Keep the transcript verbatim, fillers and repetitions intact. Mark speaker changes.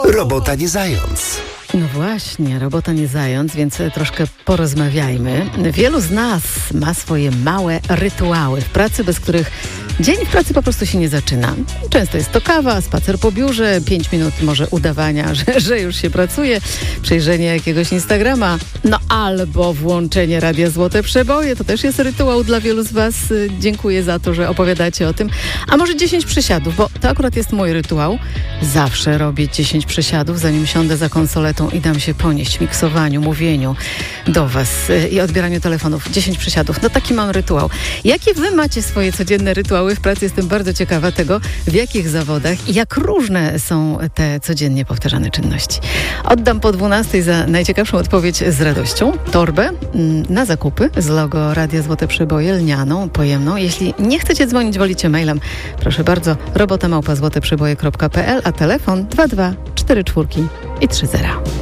Speaker 1: Robota nie zając.
Speaker 2: No właśnie, robota nie zając, więc troszkę porozmawiajmy. Wielu z nas ma swoje małe rytuały w pracy, bez których dzień w pracy po prostu się nie zaczyna. Często jest to kawa, spacer po biurze, pięć minut może udawania, że, że już się pracuje, przejrzenie jakiegoś Instagrama, no albo włączenie Radia Złote Przeboje. To też jest rytuał dla wielu z was. Dziękuję za to, że opowiadacie o tym. A może dziesięć przysiadów, bo to akurat jest mój rytuał. Zawsze robię dziesięć przysiadów, zanim siądę za konsoletą i dam się ponieść miksowaniu, mówieniu do was i odbieraniu telefonów. dziesięć przysiadów. No taki mam rytuał. Jakie wy macie swoje codzienne rytuały w pracy? Jestem bardzo ciekawa tego, w jakich zawodach i jak różne są te codziennie powtarzane czynności. Oddam po dwunastej za najciekawszą odpowiedź z radością. Torbę na zakupy z logo Radia Złote Przeboje, lnianą, pojemną. Jeśli nie chcecie dzwonić, wolicie mailem, proszę bardzo, robota małpa złote przeboje kropka p l, a telefon dwa dwa cztery cztery i trzy zero.